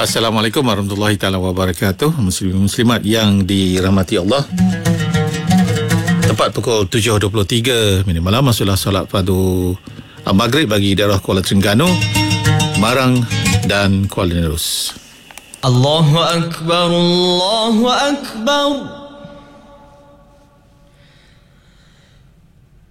Assalamualaikum warahmatullahi taala wabarakatuh. Muslimin muslimat yang dirahmati Allah. Tepat pukul 7.23 malam masuklah solat fardu maghrib bagi daerah Kuala Terengganu, Marang dan Kuala Nerus. Allahu akbar, Allahu akbar.